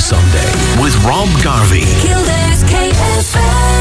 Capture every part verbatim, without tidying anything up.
Sunday with Rob Garvey. Kildare's K F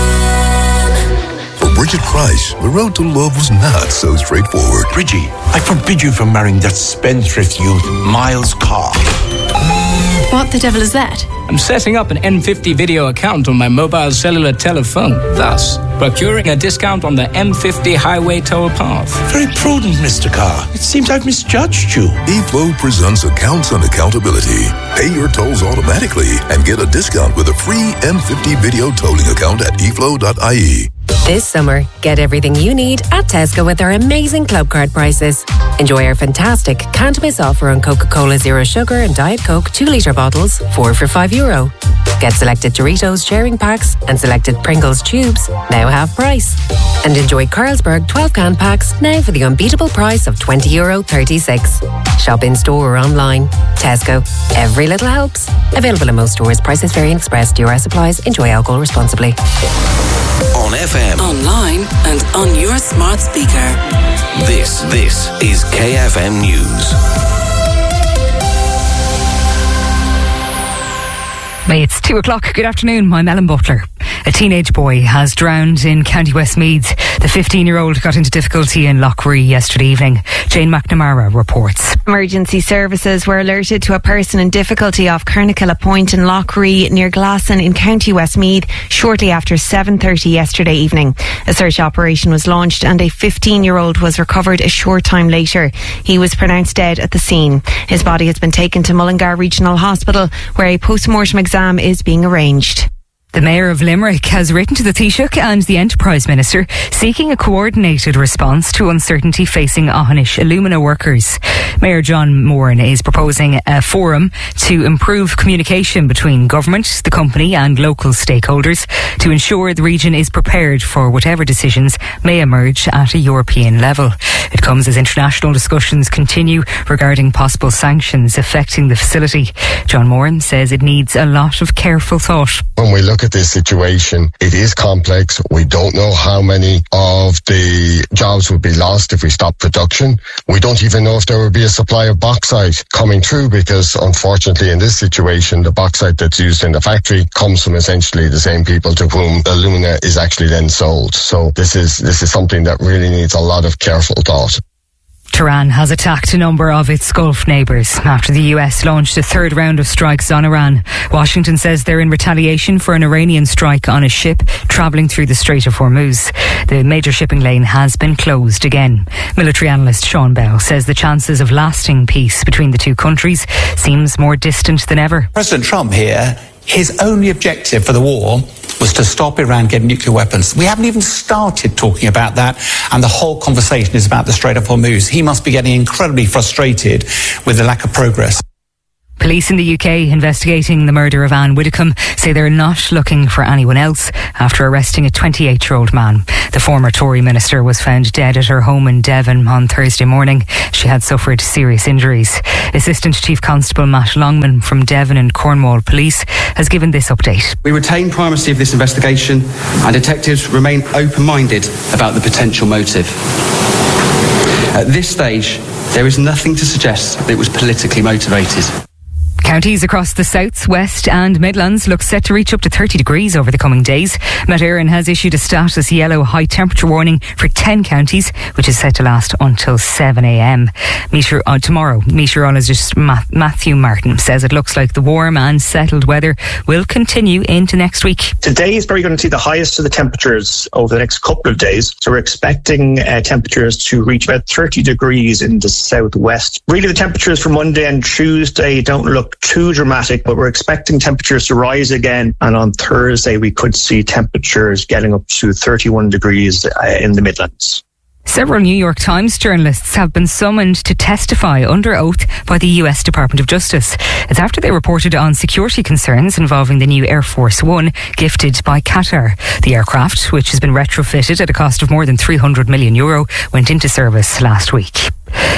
M. For Bridget Price, the road to love was not so straightforward. Bridgie, I forbid you from marrying that spendthrift youth, Miles Carr. What the devil is that? I'm setting up an N fifty video account on my mobile cellular telephone, thus procuring a discount on the M fifty highway toll path. Very prudent, Mister Carr. It seems I've misjudged you. eFlow presents Accounts and Accountability. Pay your tolls automatically and get a discount with a free M fifty video tolling account at e flow dot I E. This summer, get everything you need at Tesco with our amazing club card prices. Enjoy our fantastic can't miss offer on Coca-Cola Zero Sugar and Diet Coke two litre bottles, four for five euro. Get selected Doritos sharing packs and selected Pringles tubes, now half price. And enjoy Carlsberg twelve can packs, now for the unbeatable price of twenty euro thirty-six. Shop in store or online. Tesco. Every little helps. Available in most stores. Prices vary and express. D R S applies. Enjoy alcohol responsibly. On F M. Online and on your smart speaker. This, this is K F M News. It's two o'clock. Good afternoon. I'm Ellen Butler. A teenage boy has drowned in County Westmeath. The fifteen-year-old got into difficulty in Loughree yesterday evening. Jane McNamara reports. Emergency services were alerted to a person in difficulty off Carnicalla Point in Loughree near Glasson in County Westmeath shortly after seven thirty yesterday evening. A search operation was launched and a fifteen-year-old was recovered a short time later. He was pronounced dead at the scene. His body has been taken to Mullingar Regional Hospital where a post-mortem exam is being arranged. The Mayor of Limerick has written to the Taoiseach and the Enterprise Minister seeking a coordinated response to uncertainty facing Aughinish alumina workers. Mayor John Moran is proposing a forum to improve communication between government, the company and local stakeholders to ensure the region is prepared for whatever decisions may emerge at a European level. It comes as international discussions continue regarding possible sanctions affecting the facility. John Moran says it needs a lot of careful thought. When we look at this situation, it is complex. We don't know how many of the jobs would be lost if we stop production. We don't even know if there will be a supply of bauxite coming through because unfortunately in this situation the bauxite that's used in the factory comes from essentially the same people to whom the alumina is actually then sold. So this is this is something that really needs a lot of careful thought. Tehran has attacked a number of its Gulf neighbours after the U S launched a third round of strikes on Iran. Washington says they're in retaliation for an Iranian strike on a ship travelling through the Strait of Hormuz. The major shipping lane has been closed again. Military analyst Sean Bell says the chances of lasting peace between the two countries seems more distant than ever. President Trump here, his only objective for the war was to stop Iran getting nuclear weapons. We haven't even started talking about that, and the whole conversation is about the Strait of Hormuz. He must be getting incredibly frustrated with the lack of progress. Police in the U K investigating the murder of Anne Widdecombe say they're not looking for anyone else after arresting a twenty-eight-year-old man. The former Tory minister was found dead at her home in Devon on Thursday morning. She had suffered serious injuries. Assistant Chief Constable Matt Longman from Devon and Cornwall Police has given this update. We retain primacy of this investigation and detectives remain open-minded about the potential motive. At this stage, there is nothing to suggest that it was politically motivated. Counties across the south, west and Midlands look set to reach up to thirty degrees over the coming days. Met Éireann has issued a status yellow high temperature warning for ten counties, which is set to last until seven a.m. Meteor- uh, tomorrow, meteorologist Ma- Matthew Martin says it looks like the warm and settled weather will continue into next week. Today is probably going to see the highest of the temperatures over the next couple of days. So we're expecting uh, temperatures to reach about thirty degrees in the southwest. Really, the temperatures for Monday and Tuesday don't look too dramatic, but we're expecting temperatures to rise again, and on Thursday we could see temperatures getting up to thirty-one degrees uh, in the Midlands. Several New York Times journalists have been summoned to testify under oath by the U S Department of Justice. It's after they reported on security concerns involving the new Air Force One gifted by Qatar. The aircraft, which has been retrofitted at a cost of more than three hundred million euro, went into service last week.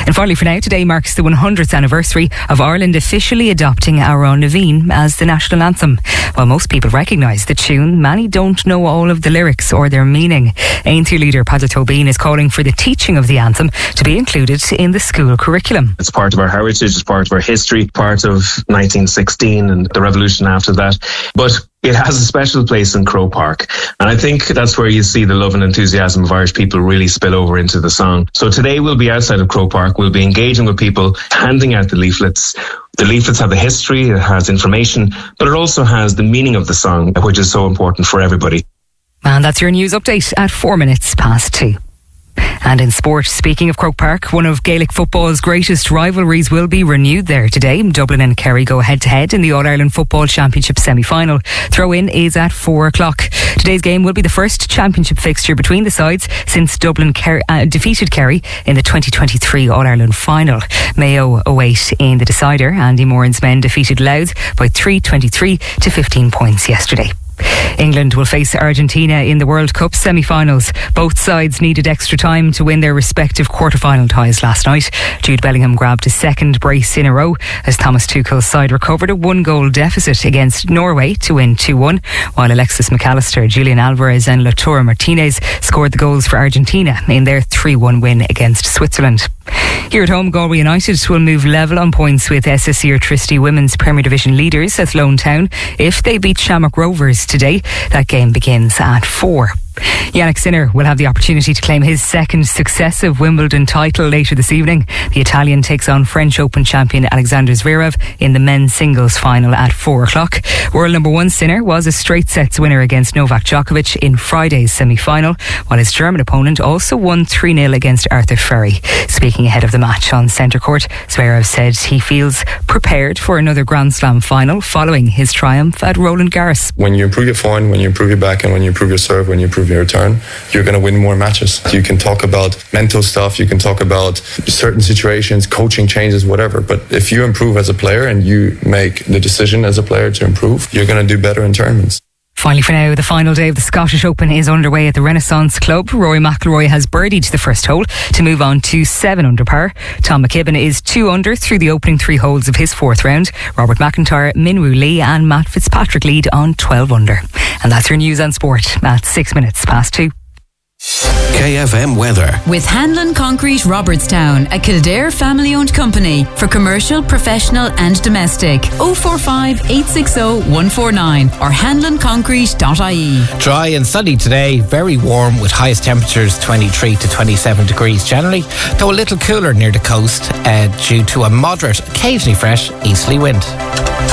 And finally for now, today marks the one hundredth anniversary of Ireland officially adopting Our Own Naveen as the national anthem. While most people recognise the tune, many don't know all of the lyrics or their meaning. Aintree leader Paddy Tobin is calling for the teaching of the anthem to be included in the school curriculum. It's part of our heritage, it's part of our history, part of nineteen sixteen and the revolution after that. But it has a special place in Croke Park. And I think that's where you see the love and enthusiasm of Irish people really spill over into the song. So today we'll be outside of Croke Park. We'll be engaging with people, handing out the leaflets. The leaflets have the history, it has information, but it also has the meaning of the song, which is so important for everybody. And that's your news update at four minutes past two. And in sport, speaking of Croke Park, one of Gaelic football's greatest rivalries will be renewed there today. Dublin and Kerry go head-to-head in the All-Ireland Football Championship semi-final. Throw-in is at four o'clock. Today's game will be the first championship fixture between the sides since Dublin Ker- uh, defeated Kerry in the twenty twenty-three All-Ireland final. Mayo await in the decider. Andy Moran's men defeated Louth by three twenty-three to fifteen points yesterday. England will face Argentina in the World Cup semi-finals. Both sides needed extra time to win their respective quarter-final ties last night. Jude Bellingham grabbed his second brace in a row as Thomas Tuchel's side recovered a one-goal deficit against Norway to win two one, while Alexis McAllister, Julian Alvarez and Lautaro Martinez scored the goals for Argentina in their three one win against Switzerland. Here at home, Galway United will move level on points with S S E Airtricity Women's Premier Division leaders at Lone Town if they beat Shamrock Rovers today. That game begins at four. Yannick Sinner will have the opportunity to claim his second successive Wimbledon title later this evening. The Italian takes on French Open champion Alexander Zverev in the men's singles final at four o'clock. World number one Sinner was a straight sets winner against Novak Djokovic in Friday's semi-final, while his German opponent also won three nil against Arthur Ferry. Speaking ahead of the match on centre court, Zverev said he feels prepared for another Grand Slam final following his triumph at Roland Garros. When you improve your forehand, when you improve your backhand, when you improve your serve, when you improve your return, you're going to win more matches. You can talk about mental stuff, you can talk about certain situations, coaching changes, whatever, but if you improve as a player and you make the decision as a player to improve, you're going to do better in tournaments. Finally for now, the final day of the Scottish Open is underway at the Renaissance Club. Rory McIlroy has birdied the first hole to move on to seven under par. Tom McKibben is two under through the opening three holes of his fourth round. Robert McIntyre, Minwoo Lee and Matt Fitzpatrick lead on twelve under. And that's your news on sport at six minutes past two. K F M weather. With Hanlon Concrete Robertstown, a Kildare family-owned company for commercial, professional and domestic. oh four five, eight six oh, one four nine or hanlon concrete dot I E. Dry and sunny today, very warm with highest temperatures twenty-three to twenty-seven degrees generally, though a little cooler near the coast uh, due to a moderate, occasionally fresh easterly wind.